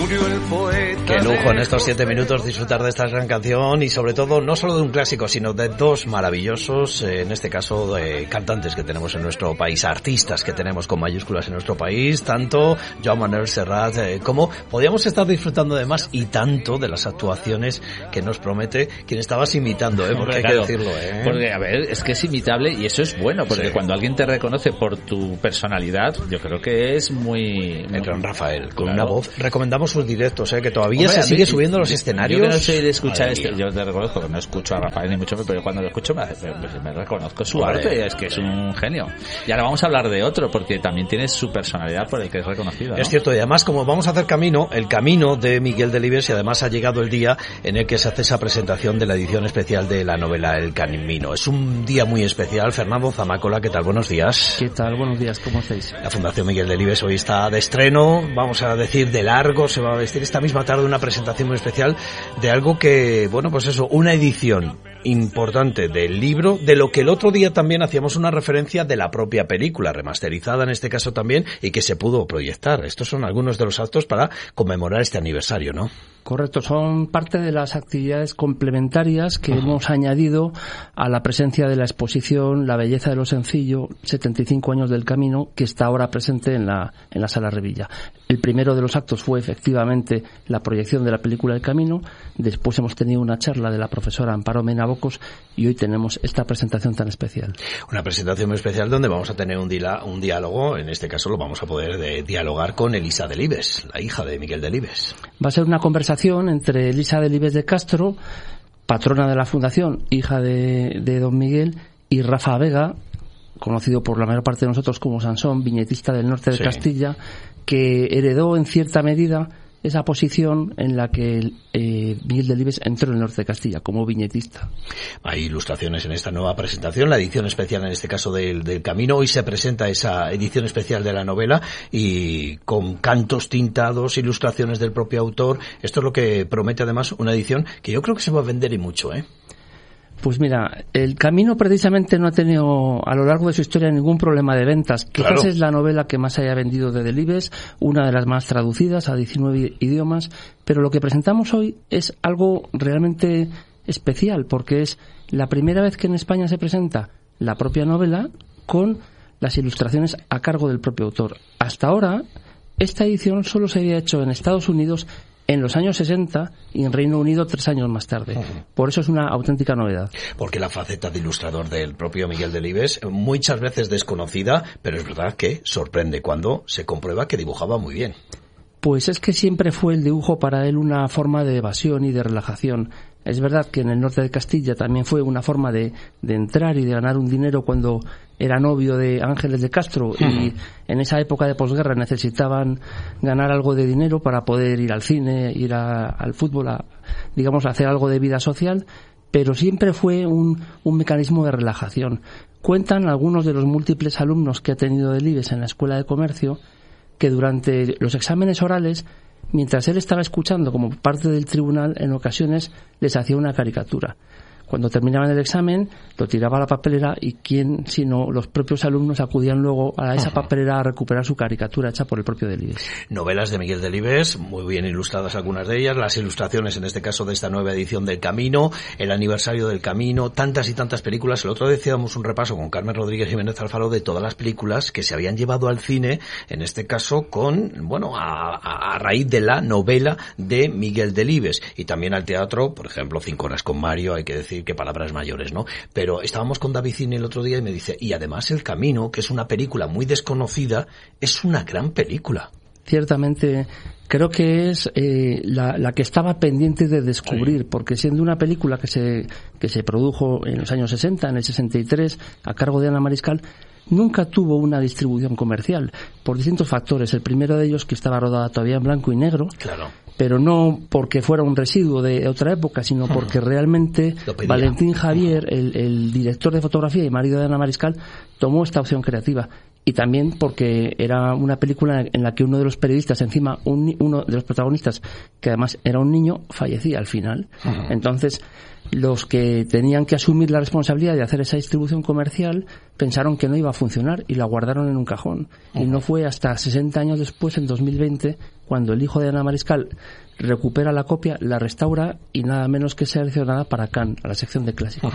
murió el poeta. Qué lujo en estos 7 minutos disfrutar de esta gran canción y sobre todo no solo de un clásico, sino de dos maravillosos, en este caso cantantes que tenemos en nuestro país, artistas que tenemos con mayúsculas en nuestro país, tanto Joan Manuel Serrat como podíamos estar disfrutando además y tanto de las actuaciones que nos promete quien estabas imitando, porque hay que decirlo. Porque, a ver, es que es imitable y eso es bueno, porque cuando alguien te reconoce por tu personalidad, yo creo que es muy... El gran Rafael, con una voz. Recomendamos sus directos, que todavía se sigue subiendo a los escenarios. Yo que no soy de escuchar esto, yo te reconozco que no escucho a Rafael ni mucho menos, pero cuando lo escucho me reconozco su arte, es que es un genio. Y ahora vamos a hablar de otro, porque también tiene su personalidad por el que es reconocido, ¿no? Es cierto, y además como vamos a hacer el camino de Miguel Delibes, y además ha llegado el día en el que se hace esa presentación de la edición especial de la novela El Camino. Es un día muy especial. Fernando Zamácola, ¿qué tal? Buenos días. ¿Qué tal? Buenos días, ¿cómo estáis? La Fundación Miguel Delibes hoy está de estreno, vamos a decir de largo, se va a vestir esta misma tarde una presentación muy especial de algo que, bueno, pues eso, una edición importante del libro, de lo que el otro día también hacíamos una referencia de la propia película, remasterizada en este caso también, y que se pudo proyectar. Estos son algunos de los actos para conmemorar este aniversario, ¿no? Correcto, son parte de las actividades complementarias que hemos añadido a la presencia de la exposición La belleza de lo sencillo, 75 años del camino, que está ahora presente en la Sala Revilla. El primero de los actos fue efectivamente la proyección de la película El Camino, después hemos tenido una charla de la profesora Amparo Mena Bocos y hoy tenemos esta presentación tan especial. Una presentación muy especial donde vamos a tener un diálogo, en este caso lo vamos a poder dialogar con Elisa Delibes, la hija de Miguel Delibes. Va a ser una conversación entre Elisa Delibes de Castro, patrona de la Fundación, hija de don Miguel, y Rafa Vega, conocido por la mayor parte de nosotros como Sansón, viñetista del norte de Castilla, que heredó en cierta medida esa posición en la que Miguel Delibes entró en el norte de Castilla como viñetista. Hay ilustraciones en esta nueva presentación, la edición especial en este caso del Camino. Hoy se presenta esa edición especial de la novela y con cantos tintados, ilustraciones del propio autor. Esto es lo que promete además una edición que yo creo que se va a vender y mucho, Pues mira, El Camino precisamente no ha tenido a lo largo de su historia ningún problema de ventas. Quizás es la novela que más haya vendido de Delibes, una de las más traducidas a 19 idiomas, pero lo que presentamos hoy es algo realmente especial, porque es la primera vez que en España se presenta la propia novela con las ilustraciones a cargo del propio autor. Hasta ahora, esta edición solo se había hecho en Estados Unidos en los años 60 y en Reino Unido 3 años más tarde. Por eso es una auténtica novedad. Porque la faceta de ilustrador del propio Miguel Delibes, muchas veces desconocida, pero es verdad que sorprende cuando se comprueba que dibujaba muy bien. Pues es que siempre fue el dibujo para él una forma de evasión y de relajación. Es verdad que en el norte de Castilla también fue una forma de entrar y de ganar un dinero cuando era novio de Ángeles de Castro y en esa época de posguerra necesitaban ganar algo de dinero para poder ir al cine, ir al fútbol, digamos, hacer algo de vida social, pero siempre fue un mecanismo de relajación. Cuentan algunos de los múltiples alumnos que ha tenido Delibes en la Escuela de Comercio que durante los exámenes orales, mientras él estaba escuchando como parte del tribunal, en ocasiones les hacía una caricatura. Cuando terminaban el examen, lo tiraba a la papelera y quién, sino los propios alumnos, acudían luego a esa papelera a recuperar su caricatura hecha por el propio Delibes. Novelas de Miguel Delibes, muy bien ilustradas algunas de ellas, las ilustraciones en este caso de esta nueva edición del Camino, el aniversario del Camino, tantas y tantas películas. El otro día hacíamos un repaso con Carmen Rodríguez Jiménez Alfaro de todas las películas que se habían llevado al cine, en este caso a raíz de la novela de Miguel Delibes, y también al teatro, por ejemplo, 5 horas con Mario, hay que decir que palabras mayores, ¿no? Pero estábamos con David Cine el otro día y me dice, y además El Camino, que es una película muy desconocida, es una gran película. Ciertamente, creo que es la que estaba pendiente de descubrir, porque siendo una película que se produjo en los años 60, en el 63, a cargo de Ana Mariscal, nunca tuvo una distribución comercial, por distintos factores. El primero de ellos, que estaba rodada todavía en blanco y negro, pero no porque fuera un residuo de otra época, sino porque realmente Valentín Javier, el director de fotografía y marido de Ana Mariscal, tomó esta opción creativa. Y también porque era una película en la que uno de los periodistas, encima uno de los protagonistas, que además era un niño, fallecía al final. Entonces, los que tenían que asumir la responsabilidad de hacer esa distribución comercial pensaron que no iba a funcionar y la guardaron en un cajón. Y no fue hasta 60 años después, en 2020, cuando el hijo de Ana Mariscal recupera la copia, la restaura y nada menos que seleccionada para Cannes, a la sección de clásicos.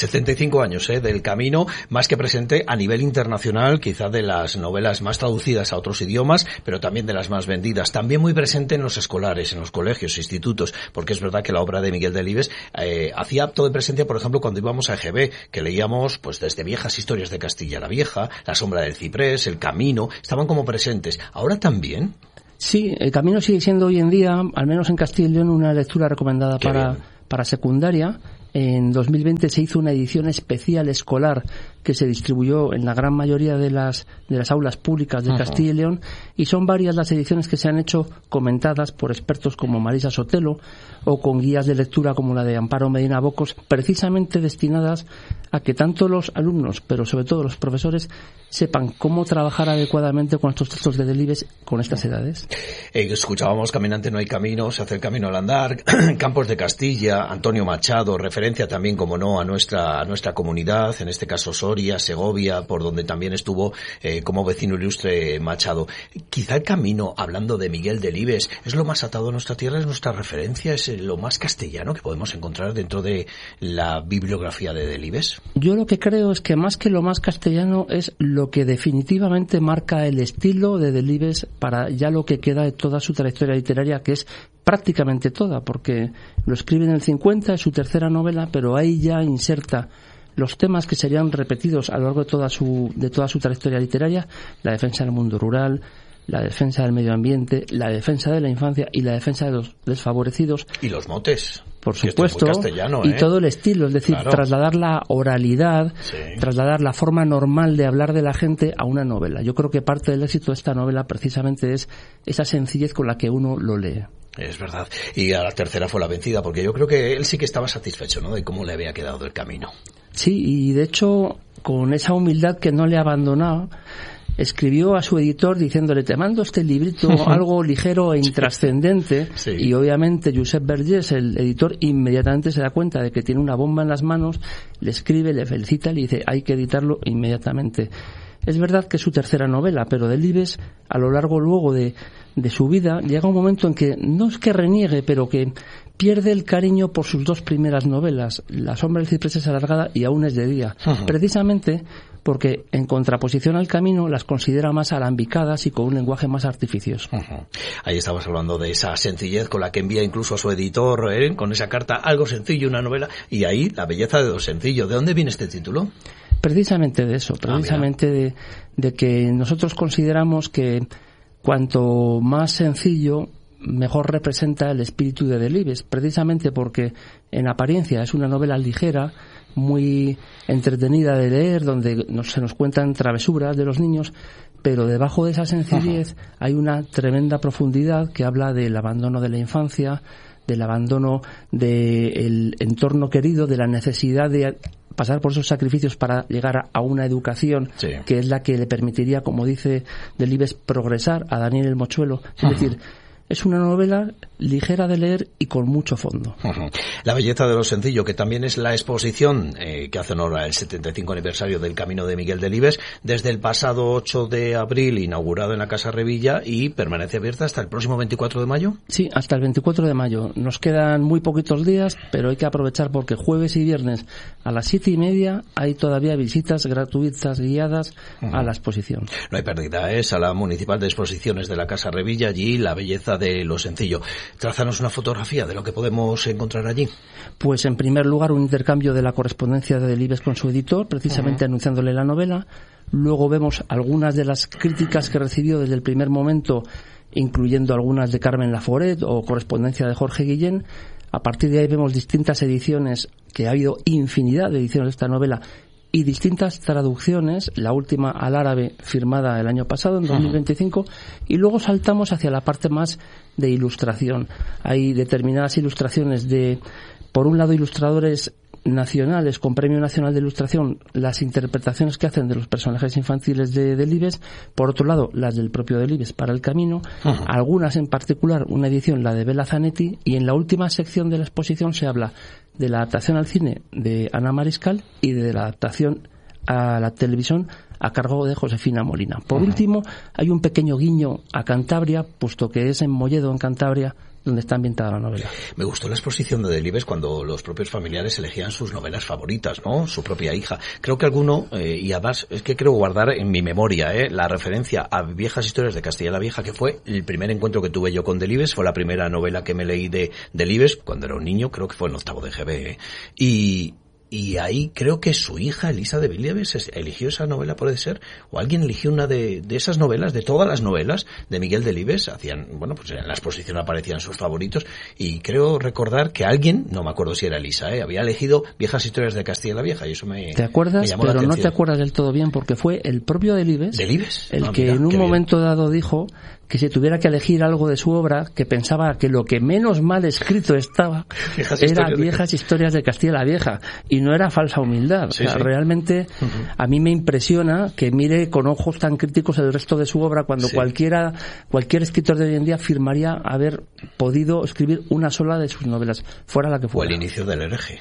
75 años del Camino, más que presente a nivel internacional, quizá de las novelas más traducidas a otros idiomas, pero también de las más vendidas. También muy presente en los escolares, en los colegios, institutos, porque es verdad que la obra de Miguel Delibes hacía acto de presencia, por ejemplo, cuando íbamos a EGB, que leíamos pues desde Viejas Historias de Castilla la Vieja, La Sombra del Ciprés, El Camino, estaban como presentes. ¿Ahora también? Sí, El Camino sigue siendo hoy en día, al menos en Castilla y León, una lectura recomendada para secundaria. En 2020 se hizo una edición especial escolar que se distribuyó en la gran mayoría de las aulas públicas de Castilla y León, y son varias las ediciones que se han hecho comentadas por expertos como Marisa Sotelo o con guías de lectura como la de Amparo Medina Bocos, precisamente destinadas a que tanto los alumnos, pero sobre todo los profesores, sepan cómo trabajar adecuadamente con estos textos de Delibes con estas edades. Escuchábamos Caminante no hay camino, se hace el camino al andar, Campos de Castilla, Antonio Machado, referencia también, como no, a nuestra comunidad, en este caso Soria, Segovia, por donde también estuvo como vecino ilustre Machado. Quizá El Camino, hablando de Miguel Delibes, es lo más atado a nuestra tierra, es nuestra referencia, es lo más castellano que podemos encontrar dentro de la bibliografía de Delibes. Yo lo que creo es que más que lo más castellano es lo que definitivamente marca el estilo de Delibes para ya lo que queda de toda su trayectoria literaria, que es prácticamente toda, porque lo escribe en el 50, es su tercera novela, pero ahí ya inserta los temas que serían repetidos a lo largo de toda su trayectoria literaria: la defensa del mundo rural, la defensa del medio ambiente, la defensa de la infancia y la defensa de los desfavorecidos. Y los motes. Por supuesto, y todo el estilo, es decir, trasladar la oralidad, trasladar la forma normal de hablar de la gente a una novela. Yo creo que parte del éxito de esta novela precisamente es esa sencillez con la que uno lo lee. Es verdad. Y a la tercera fue la vencida, porque yo creo que él sí que estaba satisfecho, ¿no?, de cómo le había quedado El Camino. Sí, y de hecho, con esa humildad que no le abandonaba, escribió a su editor diciéndole: te mando este librito algo ligero e intrascendente. Y obviamente Josep Vergés, el editor, inmediatamente se da cuenta de que tiene una bomba en las manos, le escribe, le felicita y le dice: hay que editarlo inmediatamente. Es verdad que es su tercera novela, pero Delibes, a lo largo luego de su vida, llega un momento en que no es que reniegue, pero que pierde el cariño por sus dos primeras novelas, La Sombra del Ciprés es alargada y Aún es de día, precisamente porque, en contraposición al Camino, las considera más alambicadas y con un lenguaje más artificioso. Ahí estabas hablando de esa sencillez con la que envía incluso a su editor, con esa carta, algo sencillo, una novela, y ahí la belleza de lo sencillo. ¿De dónde viene este título? Precisamente de eso, precisamente de que nosotros consideramos que cuanto más sencillo, mejor representa el espíritu de Delibes, precisamente porque en apariencia es una novela ligera, muy entretenida de leer, donde se nos cuentan travesuras de los niños, pero debajo de esa sencillez hay una tremenda profundidad que habla del abandono de la infancia, del abandono del entorno querido, de la necesidad de pasar por esos sacrificios para llegar a una educación que es la que le permitiría, como dice Delibes, progresar a Daniel el Mochuelo. Es decir, es una novela ligera de leer y con mucho fondo. La belleza de lo sencillo, que también es la exposición que hace honor al 75 aniversario del Camino de Miguel Delibes, desde el pasado 8 de abril, inaugurado en la Casa Revilla, y permanece abierta hasta el próximo 24 de mayo. Sí, hasta el 24 de mayo. Nos quedan muy poquitos días, pero hay que aprovechar porque jueves y viernes a las 7:30 hay todavía visitas gratuitas guiadas a la exposición. No hay pérdida, Sala Municipal de Exposiciones de la Casa Revilla, allí la belleza de lo sencillo. Trázanos una fotografía de lo que podemos encontrar allí. Pues en primer lugar un intercambio de la correspondencia de Delibes con su editor, precisamente anunciándole la novela. Luego vemos algunas de las críticas que recibió desde el primer momento, incluyendo algunas de Carmen Laforet o correspondencia de Jorge Guillén. A partir de ahí vemos distintas ediciones, que ha habido infinidad de ediciones de esta novela, y distintas traducciones, la última al árabe firmada el año pasado, en 2025, y luego saltamos hacia la parte más de ilustración. Hay determinadas ilustraciones de, por un lado, ilustradores nacionales con Premio Nacional de Ilustración, las interpretaciones que hacen de los personajes infantiles de Delibes, por otro lado las del propio Delibes para El Camino, algunas en particular, una edición, la de Bela Zanetti, y en la última sección de la exposición se habla de la adaptación al cine de Ana Mariscal y de la adaptación a la televisión a cargo de Josefina Molina. Por último, hay un pequeño guiño a Cantabria, puesto que es en Molledo, en Cantabria, donde está ambientada la novela. Me gustó la exposición de Delibes cuando los propios familiares elegían sus novelas favoritas, ¿no? Su propia hija. Creo que alguno, y además es que creo guardar en mi memoria la referencia a Viejas Historias de Castilla la Vieja, que fue el primer encuentro que tuve yo con Delibes, fue la primera novela que me leí de Delibes cuando era un niño, creo que fue en octavo de GB, y ahí creo que su hija, Elisa de Delibes, eligió esa novela, puede ser, o alguien eligió una de esas novelas, de todas las novelas de Miguel Delibes, pues en la exposición aparecían sus favoritos, y creo recordar que alguien, no me acuerdo si era Elisa, había elegido Viejas Historias de Castilla la Vieja, y eso me ¿Te acuerdas? Me llamó pero la atención. No te acuerdas del todo bien, porque fue el propio Delibes el que en un momento dado dijo que si tuviera que elegir algo de su obra, que pensaba que lo que menos mal escrito estaba era Viejas Historias de Castilla la Vieja, y no era falsa humildad. Sí, realmente a mí me impresiona que mire con ojos tan críticos el resto de su obra cuando cualquier escritor de hoy en día afirmaría haber podido escribir una sola de sus novelas, fuera la que fuera. O el inicio del hereje,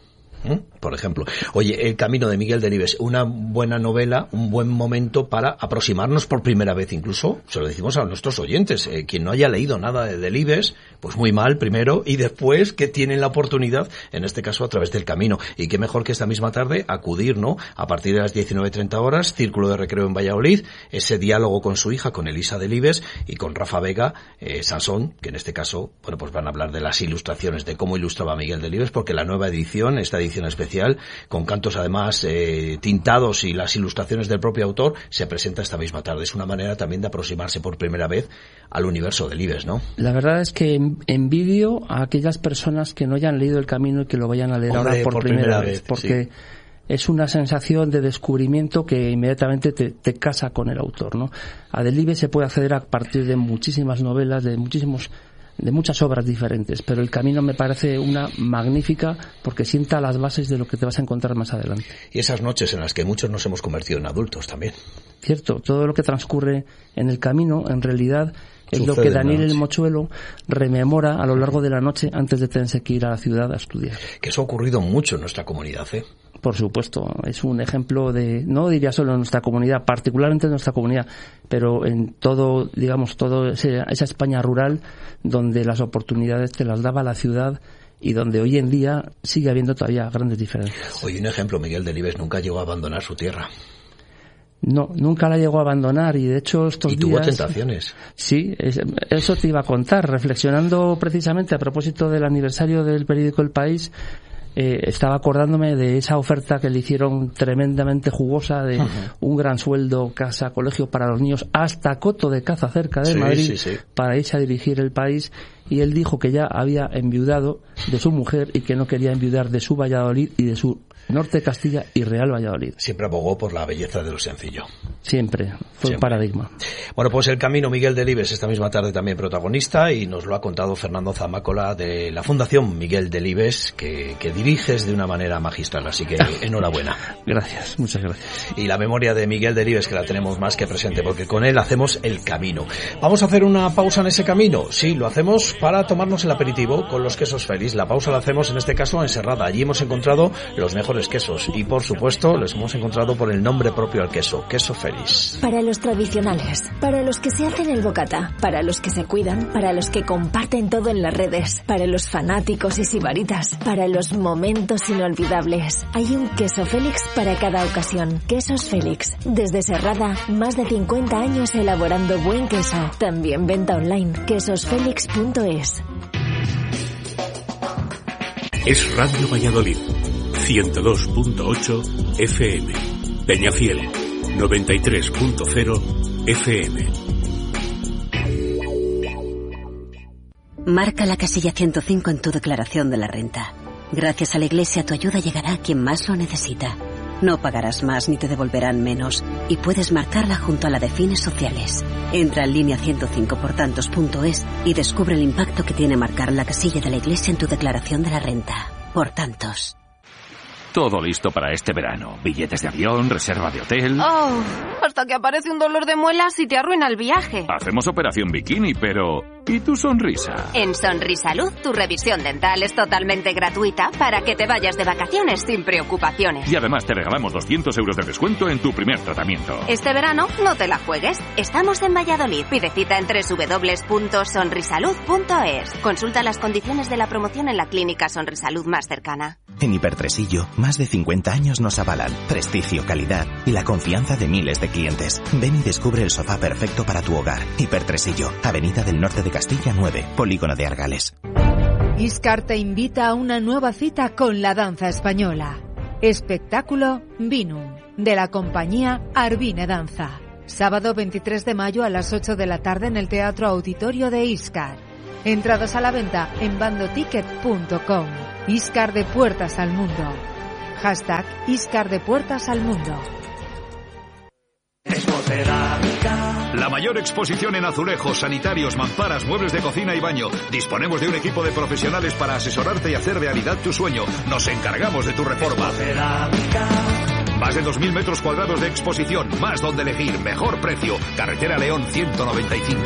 por ejemplo. Oye, El camino de Miguel Delibes, una buena novela, un buen momento para aproximarnos por primera vez, incluso se lo decimos a nuestros oyentes, quien no haya leído nada de Delibes, pues muy mal primero, y después que tienen la oportunidad, en este caso a través del camino, y qué mejor que esta misma tarde acudir, ¿no?, a partir de las 19:30 horas, Círculo de Recreo en Valladolid, ese diálogo con su hija, con Elisa Delibes, y con Rafa Vega, Sansón, que en este caso, pues van a hablar de las ilustraciones, de cómo ilustraba Miguel Delibes, porque la nueva edición, esta edición especial, con cantos además tintados y las ilustraciones del propio autor, se presenta esta misma tarde. Es una manera también de aproximarse por primera vez al universo de Delibes, ¿no? La verdad es que envidio a aquellas personas que no hayan leído El camino y que lo vayan a leer ahora por primera vez, porque es una sensación de descubrimiento que inmediatamente te casa con el autor, ¿no? A Delibes se puede acceder a partir de muchísimas novelas, de muchas obras diferentes, pero El camino me parece una magnífica porque sienta las bases de lo que te vas a encontrar más adelante. Y esas noches en las que muchos nos hemos convertido en adultos también. Cierto, todo lo que transcurre en el camino en realidad es lo que Daniel el Mochuelo rememora a lo largo de la noche antes de tenerse que ir a la ciudad a estudiar. Que eso ha ocurrido mucho en nuestra comunidad, Por supuesto, es un ejemplo no diría solo en nuestra comunidad, particularmente en nuestra comunidad, pero en todo esa España rural donde las oportunidades te las daba la ciudad y donde hoy en día sigue habiendo todavía grandes diferencias. Oye, un ejemplo, Miguel Delibes nunca llegó a abandonar su tierra. No, nunca la llegó a abandonar y de hecho estos días... ¿Y tuvo tentaciones? Sí, eso te iba a contar. Reflexionando precisamente a propósito del aniversario del periódico El País, estaba acordándome de esa oferta que le hicieron tremendamente jugosa de un gran sueldo, casa, colegio para los niños, hasta Coto de Caza, cerca de Madrid, para irse a dirigir El País, y él dijo que ya había enviudado de su mujer y que no quería enviudar de su Valladolid y de su Norte de Castilla y Real Valladolid. Siempre abogó por la belleza de lo sencillo. Siempre, fue un paradigma. Bueno, pues El camino, Miguel Delibes, esta misma tarde también protagonista, y nos lo ha contado Fernando Zamácola de la Fundación Miguel Delibes, que diriges de una manera magistral, así que enhorabuena. Gracias, muchas gracias. Y la memoria de Miguel Delibes, que la tenemos más que presente, porque con él hacemos el camino. ¿Vamos a hacer una pausa en ese camino? Sí, lo hacemos para tomarnos el aperitivo con los quesos Félix. La pausa la hacemos en este caso en Serrada. Allí hemos encontrado los mejores quesos y por supuesto los hemos encontrado por el nombre propio al queso Félix. Para los tradicionales, para los que se hacen el bocata, para los que se cuidan, para los que comparten todo en las redes, para los fanáticos y sibaritas, para los momentos inolvidables. Hay un queso Félix para cada ocasión. Quesos Félix, desde Serrada, más de 50 años elaborando buen queso. También venta online, quesosfelix.es. Es Radio Valladolid, 102.8 FM, Peñafiel, 93.0 FM. Marca la casilla 105 en tu declaración de la renta. Gracias a la Iglesia tu ayuda llegará a quien más lo necesita. No pagarás más ni te devolverán menos y puedes marcarla junto a la de fines sociales. Entra en línea 105portantos.es y descubre el impacto que tiene marcar la casilla de la Iglesia en tu declaración de la renta. Por tantos. Todo listo para este verano. Billetes de avión, reserva de hotel... ¡Oh! Os hasta que aparece un dolor de muelas y te arruina el viaje. Hacemos operación bikini, pero ¿y tu sonrisa? En Sonrisalud, tu revisión dental es totalmente gratuita para que te vayas de vacaciones sin preocupaciones. Y además te regalamos 200 euros de descuento en tu primer tratamiento. Este verano no te la juegues. Estamos en Valladolid. Pide cita en www.sonrisalud.es. Consulta las condiciones de la promoción en la clínica Sonrisalud más cercana. En Hipertresillo, más de 50 años nos avalan. Prestigio, calidad y la confianza de miles de clientes. Ven y descubre el sofá perfecto para tu hogar. Hipertresillo, Avenida del Norte de Castilla 9, Polígono de Argales. Iscar te invita a una nueva cita con la danza española. Espectáculo Vinum, de la compañía Arvine Danza. Sábado 23 de mayo a las 8 de la tarde en el Teatro Auditorio de Iscar. Entradas a la venta en bandoticket.com. Iscar de puertas al mundo. Hashtag Iscar de puertas al mundo. La mayor exposición en azulejos, sanitarios, mamparas, muebles de cocina y baño. Disponemos de un equipo de profesionales para asesorarte y hacer realidad tu sueño. Nos encargamos de tu reforma. Más de 2.000 metros cuadrados de exposición, más donde elegir, mejor precio. Carretera León 195.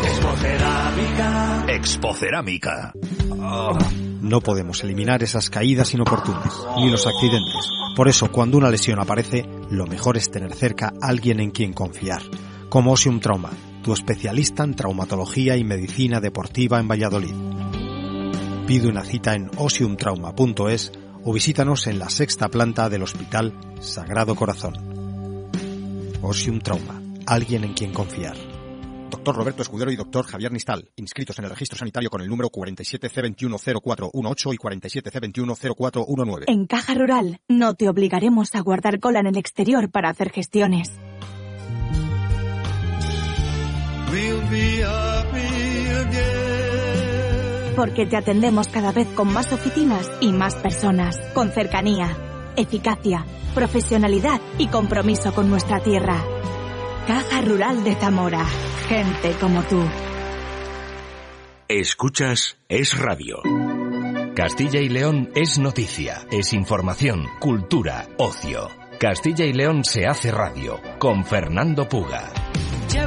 Expocerámica. No podemos eliminar esas caídas inoportunas, ni los accidentes. Por eso, cuando una lesión aparece, lo mejor es tener cerca a alguien en quien confiar. Como Osium Trauma, tu especialista en traumatología y medicina deportiva en Valladolid. Pide una cita en osiumtrauma.es o visítanos en la 6ª planta del Hospital Sagrado Corazón. Osium Trauma, alguien en quien confiar. Doctor Roberto Escudero y Doctor Javier Nistal, inscritos en el registro sanitario con el número 47C210418 y 47C210419. En Caja Rural no te obligaremos a guardar cola en el exterior para hacer gestiones. Porque te atendemos cada vez con más oficinas y más personas, con cercanía, eficacia, profesionalidad y compromiso con nuestra tierra. Caja Rural de Zamora. Gente como tú. Escuchas Es Radio. Castilla y León es noticia, es información, cultura, ocio. Castilla y León se hace radio con Fernando Puga.